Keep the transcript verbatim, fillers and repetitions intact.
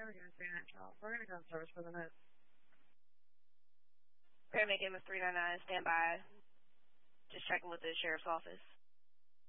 we're going to stay in that trial. We're going to go in service for the note. Paramedic M S three nine nine, stand by. Just checking with the sheriff's office.